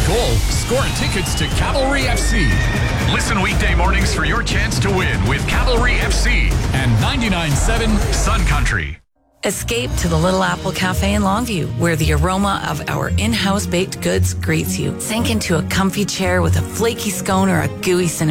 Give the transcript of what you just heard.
goal, score tickets to Cavalry FC. Listen weekday mornings for your chance to win with Cavalry FC and 99.7 Sun Country. Escape to the Little Apple Cafe in Longview, where the aroma of our in-house baked goods greets you. Sink into a comfy chair with a flaky scone or a gooey cinnamon